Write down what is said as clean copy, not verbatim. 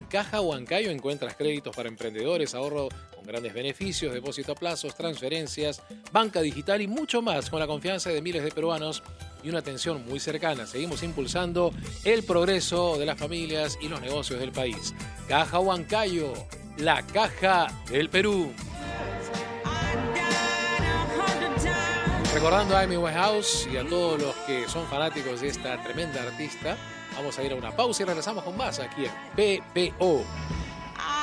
Caja Huancayo encuentras créditos para emprendedores, ahorro con grandes beneficios, depósito a plazos, transferencias, banca digital y mucho más con la confianza de miles de peruanos y una atención muy cercana. Seguimos impulsando el progreso de las familias y los negocios del país. Caja Huancayo, la caja del Perú. Recordando a Amy Winehouse y a todos los que son fanáticos de esta tremenda artista, vamos a ir a una pausa y regresamos con más aquí en PPO.